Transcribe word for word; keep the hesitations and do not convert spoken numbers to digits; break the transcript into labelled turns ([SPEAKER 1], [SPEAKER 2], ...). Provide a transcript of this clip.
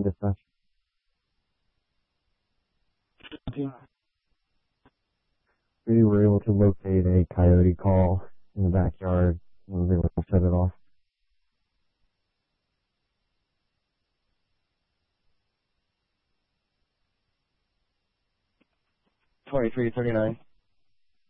[SPEAKER 1] dispatch. We were able to locate a coyote call in the backyard and was able to set it off.
[SPEAKER 2] twenty-three thirty-nine.